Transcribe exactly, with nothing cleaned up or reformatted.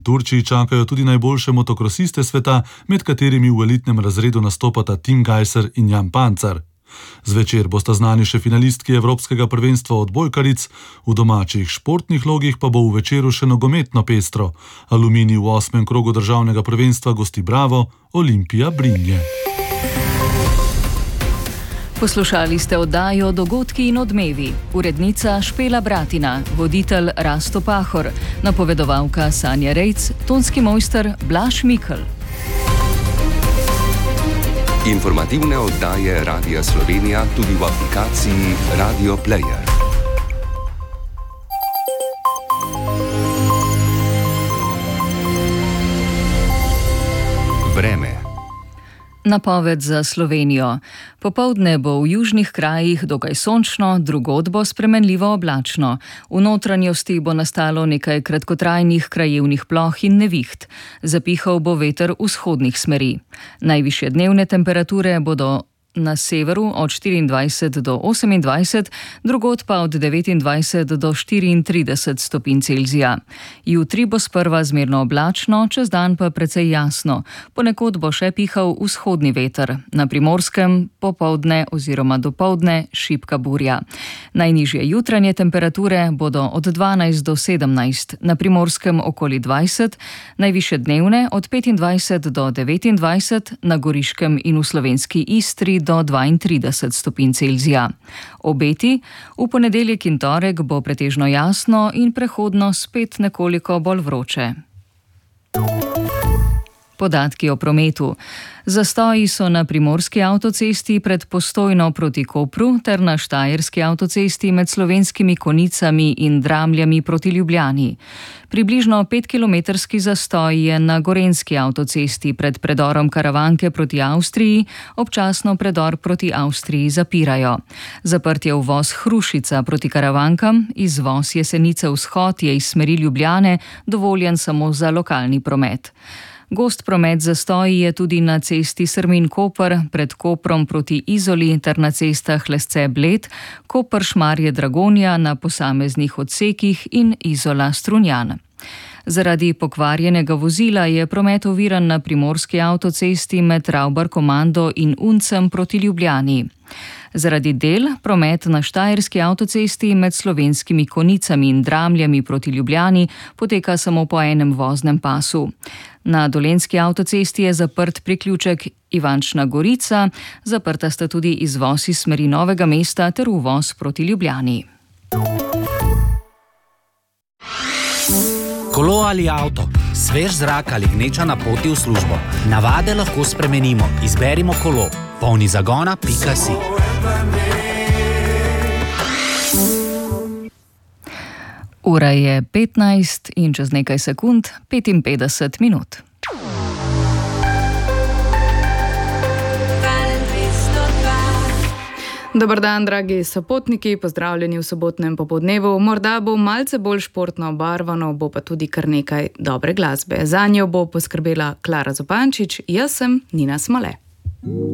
V Turčiji čakajo tudi najboljše motokrosiste sveta, med katerimi v elitnem razredu nastopata Tim Gajser in Jan Pancar. Zvečer bosta znani še finalistki Evropskega prvenstva odbojkaric, v domačih športnih logih pa bo v večeru še nogometno pestro. Aluminij v osmem krogu državnega prvenstva gosti Bravo, Olimpija Brinje. Poslušali ste oddajo Dogodki in odmevi. Urednica Špela Bratina, voditelj Rasto Pahor, napovedovalka Sanja Rejc, tonski mojster Blaž Mikl. Informativne oddaje Radia Slovenija tudi v aplikaciji Radio Player. Vreme. Napoved za Slovenijo. Popoldne bo v južnih krajih dokaj sončno, drugod bo spremenljivo oblačno. V notranjosti bo nastalo nekaj kratkotrajnih krajevnih ploh in neviht. Zapihal bo veter vzhodnih smeri. Najvišje dnevne temperature bodo na severu od štiriindvajset do osemindvajset, drugod pa od devetindvajset do štiriintrideset stopinj Celzija. Jutri bo sprva zmerno oblačno, čez dan pa precej jasno. Ponekod bo še pihal vzhodni veter. Na Primorskem popoldne oziroma dopoldne šibka burja. Najnižje jutranje temperature bodo od dvanajst do sedemnajst, na Primorskem okoli dvajset, najvišje dnevne od petindvajset do devetindvajset, na Goriškem in v slovenski Istri do dvaintrideset stopinj Celzija. Obeti: v ponedeljek in torek bo pretežno jasno in prehodno spet nekoliko bolj vroče. Podatki o prometu. Zastoji so na primorski avtocesti pred Postojno proti Kopru ter na štajerski avtocesti med Slovenskimi Konicami in Dramljami proti Ljubljani. Približno petkilometrski zastoj je na gorenjski avtocesti pred predorom Karavanke proti Avstriji, občasno predor proti Avstriji zapirajo. Zaprt je uvoz Hrušica proti Karavankam, izvoz Jesenice vzhod je iz smeri Ljubljane dovoljen samo za lokalni promet. Gost promet zastoji je tudi na cesti Srmin-Koper pred Koprom proti Izoli ter na cestah Lesce-Bled, Koper-Šmarje-Dragonja na posameznih odsekih in Izola-Strunjan. Zaradi pokvarjenega vozila je promet oviran na primorski avtocesti med Ravbar-Komando in Uncem proti Ljubljani. Zaradi del promet na štajerski avtocesti med Slovenskimi Konicami in Dramljami proti Ljubljani poteka samo po enem voznem pasu. Na dolenjski avtocesti je zaprt priključek Ivančna Gorica, zaprta sta tudi izvoz iz smeri Novega mesta ter uvoz proti Ljubljani. Kolo ali avto, svež zrak ali gneča na poti v službo. Navade lahko spremenimo. Izberimo kolo. polni zagona pika si. Ura je petnajst in čez nekaj sekund petinpetdeset minut. Dobar dan, dragi sopotniki, pozdravljeni v sobotnem popoldnevu. Morda bo malce bolj športno obarvano, bo pa tudi kar nekaj dobre glasbe. Zanjo bo poskrbela Klara Zupančič, jaz sem Nina Smole.